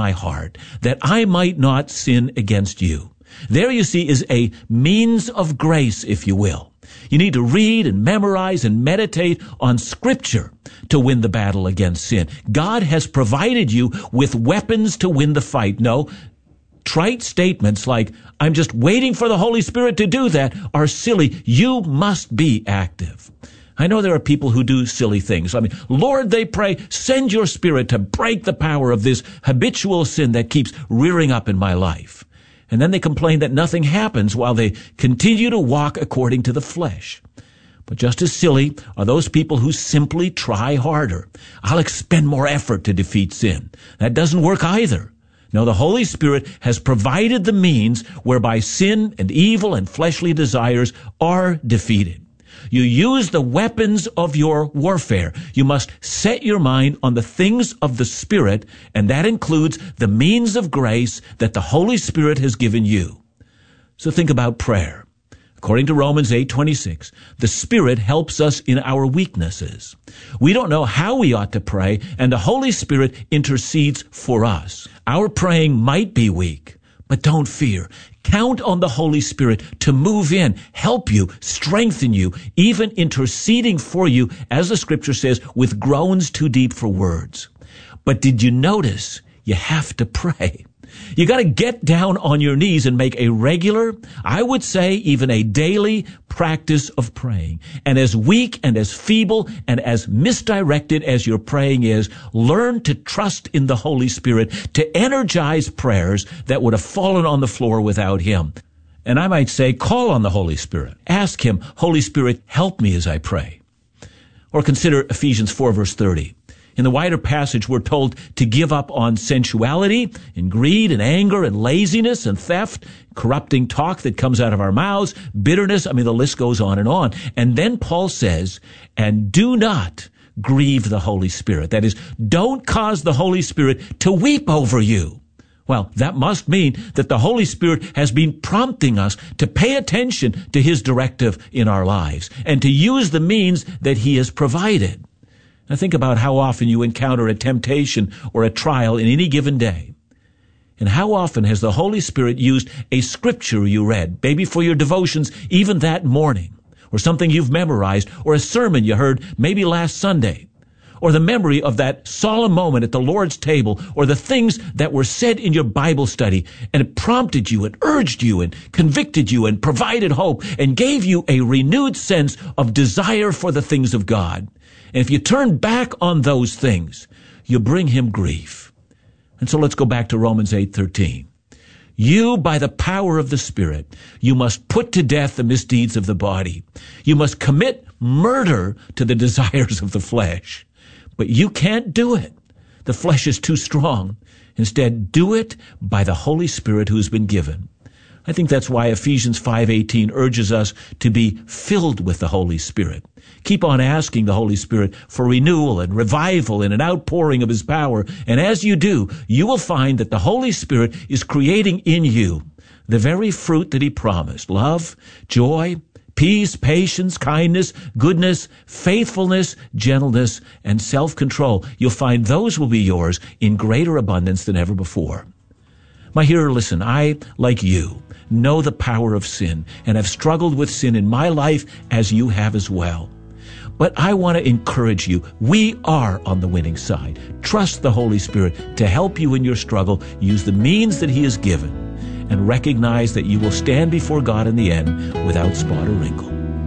my heart, that I might not sin against you. There, you see, is a means of grace, if you will. You need to read and memorize and meditate on Scripture to win the battle against sin. God has provided you with weapons to win the fight. No, trite statements like, I'm just waiting for the Holy Spirit to do that, are silly. You must be active. I know there are people who do silly things. I mean, Lord, they pray, send your Spirit to break the power of this habitual sin that keeps rearing up in my life. And then they complain that nothing happens while they continue to walk according to the flesh. But just as silly are those people who simply try harder. I'll expend more effort to defeat sin. That doesn't work either. No, the Holy Spirit has provided the means whereby sin and evil and fleshly desires are defeated. You use the weapons of your warfare. You must set your mind on the things of the Spirit, and that includes the means of grace that the Holy Spirit has given you. So think about prayer. According to Romans 8:26, the Spirit helps us in our weaknesses. We don't know how we ought to pray, and the Holy Spirit intercedes for us. Our praying might be weak, but don't fear. Count on the Holy Spirit to move in, help you, strengthen you, even interceding for you, as the Scripture says, with groans too deep for words. But did you notice you have to pray? You got to get down on your knees and make a regular, I would say even a daily practice of praying. And as weak and as feeble and as misdirected as your praying is, learn to trust in the Holy Spirit to energize prayers that would have fallen on the floor without Him. And I might say, call on the Holy Spirit. Ask Him, Holy Spirit, help me as I pray. Or consider Ephesians 4, verse 30. In the wider passage, we're told to give up on sensuality and greed and anger and laziness and theft, corrupting talk that comes out of our mouths, bitterness. I mean, the list goes on. And then Paul says, and do not grieve the Holy Spirit. That is, don't cause the Holy Spirit to weep over you. Well, that must mean that the Holy Spirit has been prompting us to pay attention to His directive in our lives and to use the means that He has provided. Now think about how often you encounter a temptation or a trial in any given day. And how often has the Holy Spirit used a scripture you read, maybe for your devotions even that morning, or something you've memorized, or a sermon you heard maybe last Sunday, or the memory of that solemn moment at the Lord's table, or the things that were said in your Bible study, and it prompted you and urged you and convicted you and provided hope and gave you a renewed sense of desire for the things of God. And if you turn back on those things, you bring Him grief. And so let's go back to Romans 8:13. You, by the power of the Spirit, you must put to death the misdeeds of the body. You must commit murder to the desires of the flesh. But you can't do it. The flesh is too strong. Instead, do it by the Holy Spirit who has been given. I think that's why Ephesians 5:18 urges us to be filled with the Holy Spirit. Keep on asking the Holy Spirit for renewal and revival and an outpouring of His power. And as you do, you will find that the Holy Spirit is creating in you the very fruit that He promised: love, joy, peace, patience, kindness, goodness, faithfulness, gentleness, and self-control. You'll find those will be yours in greater abundance than ever before. My hearer, listen, I, like you, know the power of sin and have struggled with sin in my life as you have as well. But I want to encourage you. We are on the winning side. Trust the Holy Spirit to help you in your struggle. Use the means that He has given and recognize that you will stand before God in the end without spot or wrinkle.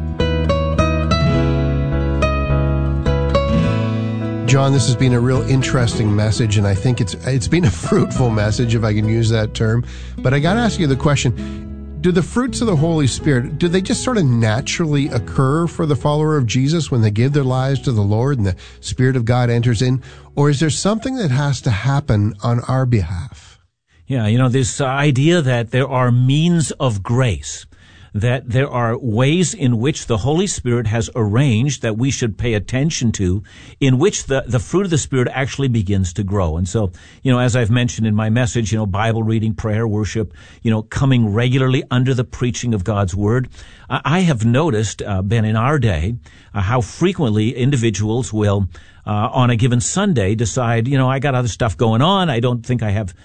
John, this has been a real interesting message, and I think it's been a fruitful message, if I can use that term. But I got to ask you the question, do the fruits of the Holy Spirit, do they just sort of naturally occur for the follower of Jesus when they give their lives to the Lord and the Spirit of God enters in? Or is there something that has to happen on our behalf? Yeah, this idea that there are means of grace, that there are ways in which the Holy Spirit has arranged that we should pay attention to, in which the fruit of the Spirit actually begins to grow. And so, as I've mentioned in my message, Bible reading, prayer, worship, coming regularly under the preaching of God's Word. I have noticed, Ben, in our day, how frequently individuals will, on a given Sunday, decide, I got other stuff going on. I don't think I have